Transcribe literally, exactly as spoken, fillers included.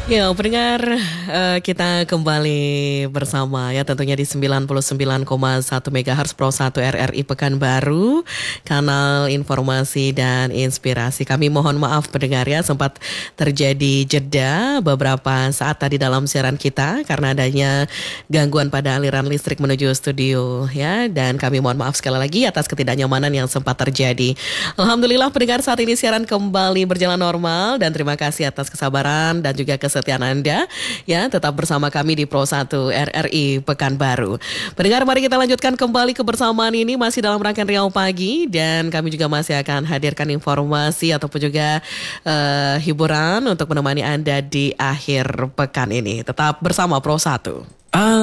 Ya, pendengar, eh, kita kembali bersama ya tentunya di sembilan puluh sembilan koma satu MHz Pro satu R R I Pekanbaru, kanal informasi dan inspirasi. Kami mohon maaf pendengar ya, sempat terjadi jeda beberapa saat tadi dalam siaran kita karena adanya gangguan pada aliran listrik menuju studio ya, dan kami mohon maaf sekali lagi atas ketidaknyamanan yang sempat terjadi. Alhamdulillah pendengar, saat ini siaran kembali berjalan normal dan terima kasih atas kesabaran dan juga kesetiaan Anda ya, tetap bersama kami di Pro satu R R I Pekanbaru. Pendengar, mari kita lanjutkan kembali kebersamaan ini masih dalam rangkaian Riau Pagi, dan kami juga masih akan hadirkan informasi ataupun juga uh, hiburan untuk menemani Anda di akhir pekan ini. Tetap bersama Pro satu.